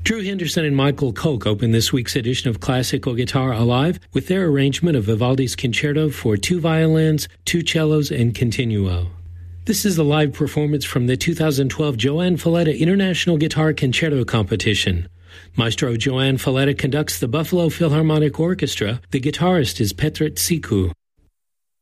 Drew Henderson and Michael Koch open this week's edition of Classical Guitar Alive with their arrangement of Vivaldi's Concerto for 2 violins, 2 cellos, and continuo. This is a live performance from the 2012 Joan Falletta International Guitar Concerto Competition. Maestro Joan Falletta conducts the Buffalo Philharmonic Orchestra. The guitarist is Petr Tsiku.